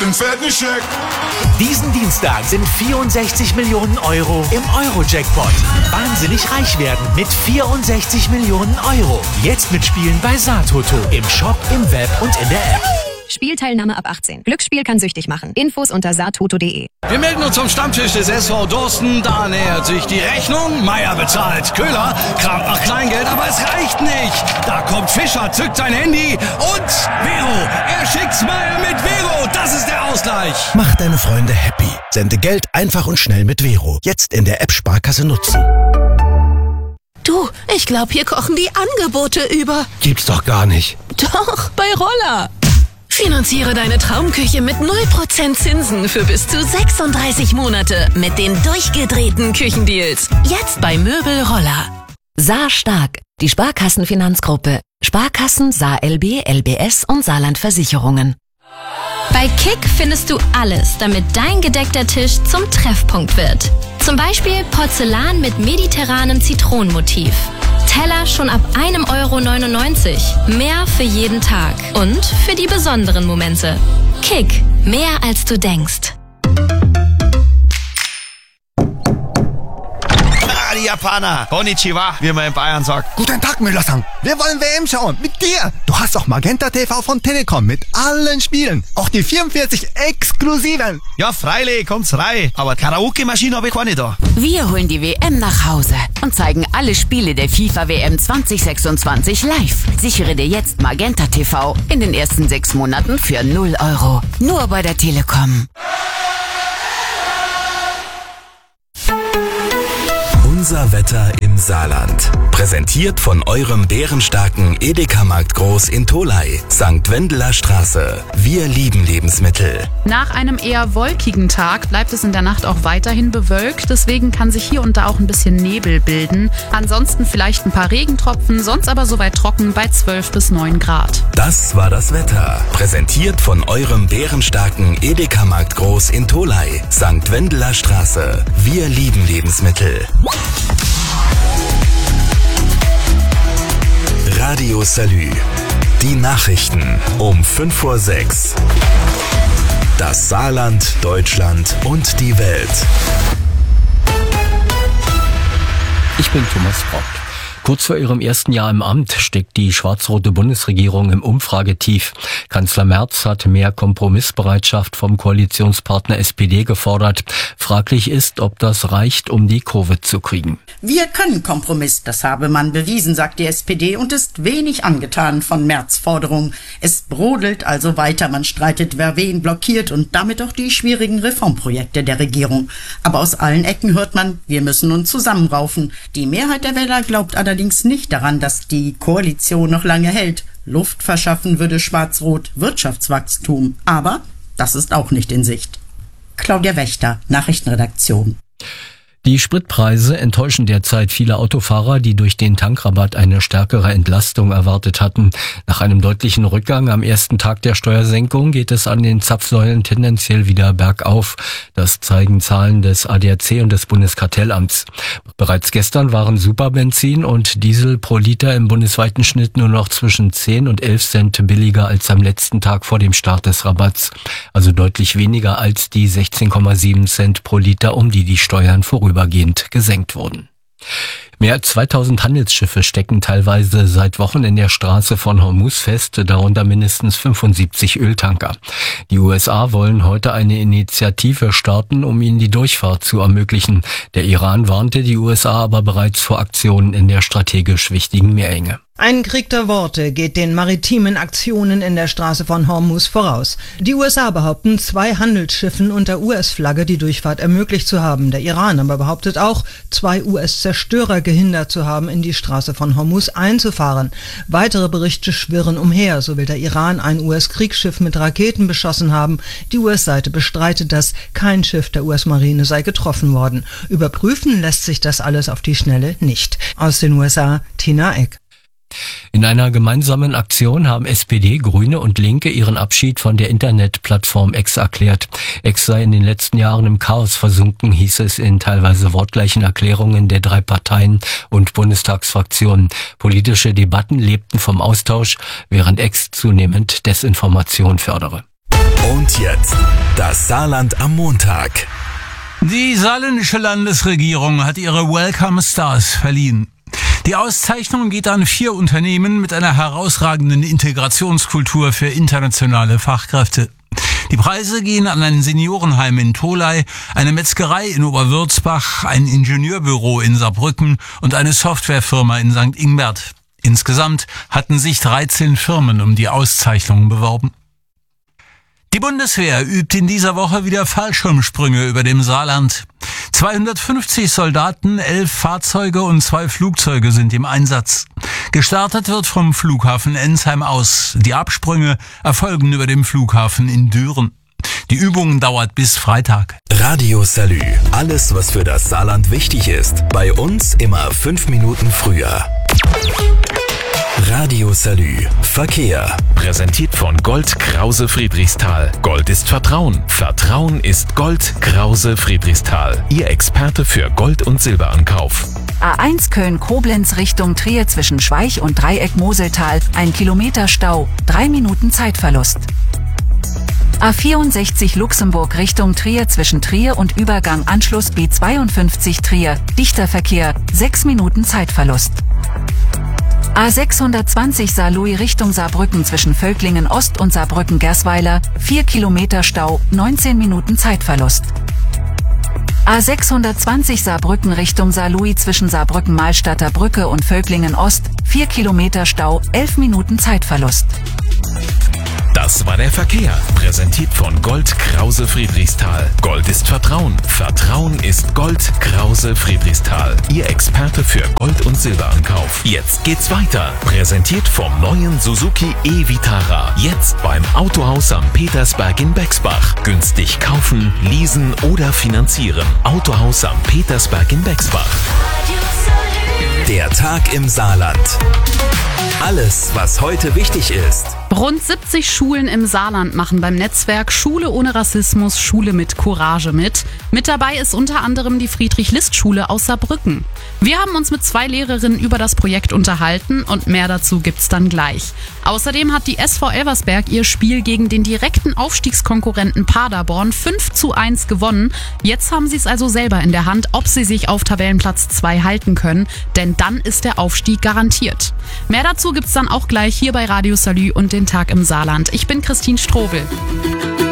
den fetten Scheck. Diesen Dienstag sind 64 Millionen Euro im Euro-Jackpot. Wahnsinnig reich werden mit 64 Millionen Euro. Jetzt mitspielen bei Satoto. Im Shop, im Web und in der App. Spielteilnahme ab 18. Glücksspiel kann süchtig machen. Infos unter satoto.de. Wir melden uns zum Stammtisch des SV Dorsten. Da nähert sich die Rechnung. Meier bezahlt. Köhler kramt nach Kleingeld, aber es reicht nicht. Da kommt Fischer, zückt sein Handy und Vero. Er schickt's Meier mit Vero. Das ist der Ausgleich. Mach deine Freunde happy. Sende Geld einfach und schnell mit Vero. Jetzt in der App Sparkasse nutzen. Du, ich glaube, hier kochen die Angebote über. Gibt's doch gar nicht. Doch, bei Roller. Finanziere deine Traumküche mit 0% Zinsen für bis zu 36 Monate mit den durchgedrehten Küchendeals. Jetzt bei Möbel Roller. Saar Stark, die Sparkassenfinanzgruppe. Sparkassen, Saar LB, LBS und Saarland Versicherungen. Bei Kick findest du alles, damit dein gedeckter Tisch zum Treffpunkt wird. Zum Beispiel Porzellan mit mediterranem Zitronenmotiv. Teller schon ab 1,99 €. Mehr für jeden Tag und für die besonderen Momente. Kick, mehr als du denkst. Die Japaner. Konnichiwa, wie man in Bayern sagt. Guten Tag, Müller-san. Wir wollen WM schauen. Mit dir. Du hast auch Magenta TV von Telekom mit allen Spielen. Auch die 44 exklusiven. Ja, freilich, kommt's rein. Aber Karaoke-Maschine habe ich keine da. Wir holen die WM nach Hause und zeigen alle Spiele der FIFA-WM 2026 live. Sichere dir jetzt Magenta TV in den ersten 6 Monaten für 0 €. Nur bei der Telekom. Unser Wetter im Saarland. Präsentiert von eurem bärenstarken Edeka-Markt Groß in Tholey, St. Wendeler Straße. Wir lieben Lebensmittel. Nach einem eher wolkigen Tag bleibt es in der Nacht auch weiterhin bewölkt. Deswegen kann sich hier und da auch ein bisschen Nebel bilden. Ansonsten vielleicht ein paar Regentropfen, sonst aber soweit trocken bei 12 bis 9 Grad. Das war das Wetter. Präsentiert von eurem bärenstarken Edeka-Markt Groß in Tholey, St. Wendeler Straße. Wir lieben Lebensmittel. Radio Salü. Die Nachrichten um 5:06 Uhr. Das Saarland, Deutschland und die Welt. Ich bin Thomas Brock. Kurz vor ihrem ersten Jahr im Amt steckt die schwarz-rote Bundesregierung im Umfragetief. Kanzler Merz hat mehr Kompromissbereitschaft vom Koalitionspartner SPD gefordert. Fraglich ist, ob das reicht, um die Kurve zu kriegen. Wir können Kompromiss, das habe man bewiesen, sagt die SPD und ist wenig angetan von Merz' Forderung. Es brodelt also weiter, man streitet, wer wen blockiert und damit auch die schwierigen Reformprojekte der Regierung. Aber aus allen Ecken hört man, wir müssen uns zusammenraufen. Die Mehrheit der Wähler glaubt allerdings nicht daran, dass die Koalition noch lange hält. Luft verschaffen würde Schwarz-Rot Wirtschaftswachstum. Aber das ist auch nicht in Sicht. Claudia Wächter, Nachrichtenredaktion. Die Spritpreise enttäuschen derzeit viele Autofahrer, die durch den Tankrabatt eine stärkere Entlastung erwartet hatten. Nach einem deutlichen Rückgang am ersten Tag der Steuersenkung geht es an den Zapfsäulen tendenziell wieder bergauf. Das zeigen Zahlen des ADAC und des Bundeskartellamts. Bereits gestern waren Superbenzin und Diesel pro Liter im bundesweiten Schnitt nur noch zwischen 10 und 11 Cent billiger als am letzten Tag vor dem Start des Rabatts. Also deutlich weniger als die 16,7 Cent pro Liter, um die Steuern vorübergehend gesenkt wurden. Mehr als 2000 Handelsschiffe stecken teilweise seit Wochen in der Straße von Hormuz fest, darunter mindestens 75 Öltanker. Die USA wollen heute eine Initiative starten, um ihnen die Durchfahrt zu ermöglichen. Der Iran warnte die USA aber bereits vor Aktionen in der strategisch wichtigen Meerenge. Ein Krieg der Worte geht den maritimen Aktionen in der Straße von Hormuz voraus. Die USA behaupten, 2 Handelsschiffen unter US-Flagge die Durchfahrt ermöglicht zu haben. Der Iran aber behauptet auch, 2 US-Zerstörer gehindert zu haben, in die Straße von Hormuz einzufahren. Weitere Berichte schwirren umher. So will der Iran ein US-Kriegsschiff mit Raketen beschossen haben. Die US-Seite bestreitet das. Kein Schiff der US-Marine sei getroffen worden. Überprüfen lässt sich das alles auf die Schnelle nicht. Aus den USA, Tina Eck. In einer gemeinsamen Aktion haben SPD, Grüne und Linke ihren Abschied von der Internetplattform X erklärt. X sei in den letzten Jahren im Chaos versunken, hieß es in teilweise wortgleichen Erklärungen der 3 Parteien und Bundestagsfraktionen. Politische Debatten lebten vom Austausch, während X zunehmend Desinformation fördere. Und jetzt Das Saarland am Montag. Die saarländische Landesregierung hat ihre Welcome Stars verliehen. Die Auszeichnung geht an 4 Unternehmen mit einer herausragenden Integrationskultur für internationale Fachkräfte. Die Preise gehen an ein Seniorenheim in Tholey, eine Metzgerei in Oberwürzbach, ein Ingenieurbüro in Saarbrücken und eine Softwarefirma in St. Ingbert. Insgesamt hatten sich 13 Firmen um die Auszeichnung beworben. Die Bundeswehr übt in dieser Woche wieder Fallschirmsprünge über dem Saarland. 250 Soldaten, 11 Fahrzeuge und 2 Flugzeuge sind im Einsatz. Gestartet wird vom Flughafen Ensheim aus. Die Absprünge erfolgen über dem Flughafen in Düren. Die Übung dauert bis Freitag. Radio Salü. Alles, was für das Saarland wichtig ist. Bei uns immer 5 Minuten früher. Radio Salü. Verkehr. Präsentiert von Gold Krause Friedrichsthal. Gold ist Vertrauen. Vertrauen ist Gold Krause Friedrichsthal. Ihr Experte für Gold- und Silberankauf. A1 Köln-Koblenz Richtung Trier zwischen Schweich und Dreieck Moseltal. 1 Kilometer Stau. 3 Minuten Zeitverlust. A64 Luxemburg Richtung Trier zwischen Trier und Übergang Anschluss B52 Trier. Dichter Verkehr. 6 Minuten Zeitverlust. A620 Saarlouis Richtung Saarbrücken zwischen Völklingen Ost und Saarbrücken-Gersweiler, 4 Kilometer Stau, 19 Minuten Zeitverlust. A620 Saarbrücken Richtung Saarlouis zwischen Saarbrücken-Malstadter Brücke und Völklingen Ost, 4 Kilometer Stau, 11 Minuten Zeitverlust. Das war der Verkehr. Präsentiert von Gold Krause Friedrichsthal. Gold ist Vertrauen. Vertrauen ist Gold Krause Friedrichsthal. Ihr Experte für Gold- und Silberankauf. Jetzt geht's weiter. Präsentiert vom neuen Suzuki e-Vitara. Jetzt beim Autohaus am Petersberg in Bexbach. Günstig kaufen, leasen oder finanzieren. Autohaus am Petersberg in Bexbach. Der Tag im Saarland. Alles, was heute wichtig ist. Rund 70 Schulen im Saarland machen beim Netzwerk Schule ohne Rassismus, Schule mit Courage mit. Mit dabei ist unter anderem die Friedrich-List-Schule aus Saarbrücken. Wir haben uns mit 2 Lehrerinnen über das Projekt unterhalten und mehr dazu gibt's dann gleich. Außerdem hat die SV Elversberg ihr Spiel gegen den direkten Aufstiegskonkurrenten Paderborn 5:1 gewonnen. Jetzt haben sie es also selber in der Hand, ob sie sich auf Tabellenplatz 2 halten können, denn dann ist der Aufstieg garantiert. Mehr dazu gibt's dann auch gleich hier bei Radio Salü und den Tag im Saarland. Ich bin Christine Strobel.